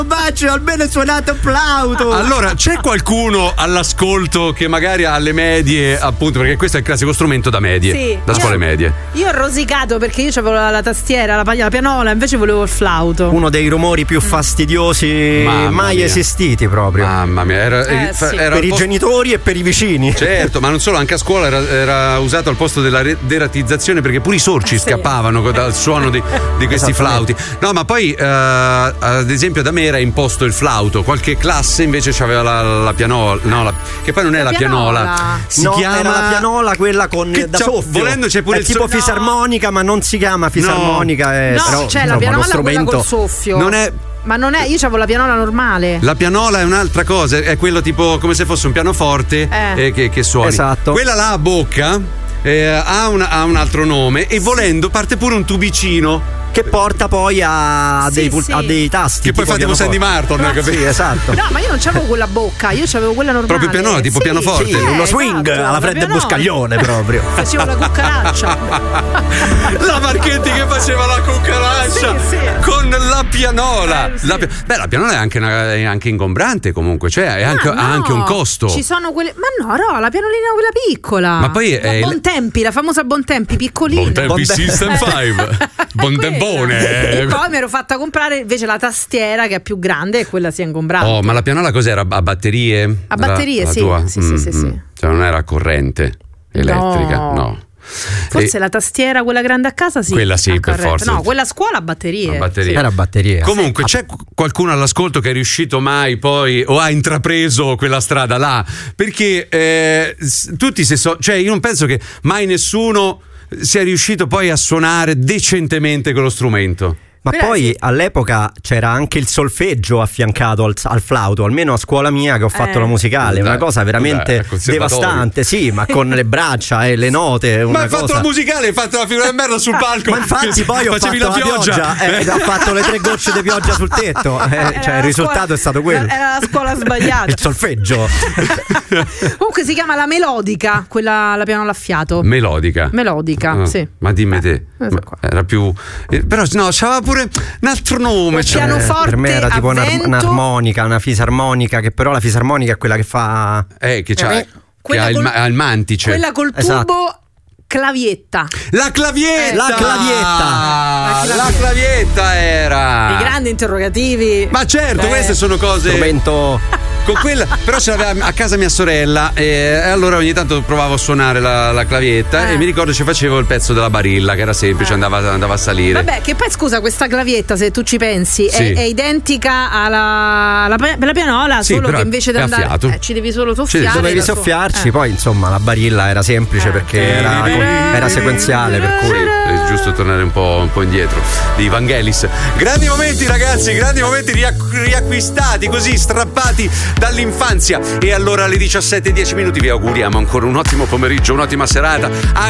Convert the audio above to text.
Bacio, almeno è suonato flauto. Allora, c'è qualcuno all'ascolto che magari ha alle medie, appunto, perché questo è il classico strumento da medie, Sì. da scuole medie. Io ho rosicato perché io avevo la tastiera, la pianola, invece volevo il flauto. Uno dei rumori più fastidiosi mai esistiti proprio. Mamma mia, era per i genitori e per i vicini. Certo, ma non solo, anche a scuola era usato al posto della deratizzazizione, perché pure i sorci scappavano dal suono di questi flauti. No, ma poi ad esempio da me era imposto il flauto, qualche classe invece c'aveva la pianola, che poi non è la pianola. Si chiama... era la pianola quella con da soffio. Volendo c'è pure è il tipo fisarmonica, ma non si chiama fisarmonica. No, c'è la pianola quella col soffio. Non è. Ma non è, io c'avevo la pianola normale. La pianola è un'altra cosa, è quello tipo come se fosse un pianoforte che suoni. Esatto. Quella là a bocca ha un altro nome e volendo parte pure un tubicino che porta poi a dei tasti. Che poi fa tipo Sandy Martin, capito? Sì, esatto. No, ma io non c'avevo quella bocca, io c'avevo quella normale. Proprio pianola, tipo pianoforte. Sì, uno swing alla Fred Buscaglione proprio. Facevo la cuccaraccia. La Marchetti che faceva la cuccaraccia con la pianola. La pianola è anche ingombrante comunque, cioè ha anche un costo. Ci sono quelle. Ma no, la pianolina quella piccola. Ma poi Bontempi, la famosa Bontempi piccolina. Bontempi System 5. Bondembone. E poi mi ero fatta comprare invece la tastiera che è più grande e quella si è ingombrata. Oh, ma la pianola cos'era? A batterie? A batterie, sì. Tua? Sì. Cioè non era a corrente elettrica, no. Forse la tastiera, quella grande a casa, sì. Quella sì, per forza. No, quella a scuola a batterie. Sì. Era a batterie. Comunque, c'è qualcuno all'ascolto che è riuscito mai poi o ha intrapreso quella strada là? Perché tutti cioè io non penso che mai nessuno sia riuscito poi a suonare decentemente quello strumento. Ma poi all'epoca c'era anche il solfeggio affiancato al flauto, almeno a scuola mia che ho fatto la musicale, una cosa veramente devastante, sì, ma con le braccia e le note. Ma hai fatto la musicale, hai fatto la figura di merda sul palco. Ma infatti poi ho fatto la pioggia, ho fatto le 3 gocce di pioggia sul tetto, cioè il risultato è stato quello. Era la scuola sbagliata. Il solfeggio. Comunque si chiama la melodica, quella la pianola a fiato. Melodica, sì. Ma dimmi te, era più però no, c'aveva pure un altro nome, pianoforte. Per me era tipo un'armonica, una fisarmonica, che però la fisarmonica è quella che fa che ha il mantice. Quella col tubo. Clavietta. La clavietta era. I grandi interrogativi. Ma certo, queste sono cose. Strumento. Con quella, però ce l'aveva a casa mia sorella e allora ogni tanto provavo a suonare la clavietta e mi ricordo ci facevo il pezzo della barilla che era semplice, andava a salire. Vabbè, che poi scusa, questa clavietta, se tu ci pensi, è identica alla pianola, solo che invece di andare ci devi solo soffiare. Dovevi soffiarci, poi insomma la barilla era semplice perché era sequenziale, per cui è giusto tornare un po' indietro di Vangelis. Grandi momenti ragazzi, grandi momenti riacquistati, così strappati dall'infanzia. E allora alle 17:10 vi auguriamo ancora un ottimo pomeriggio, un'ottima serata.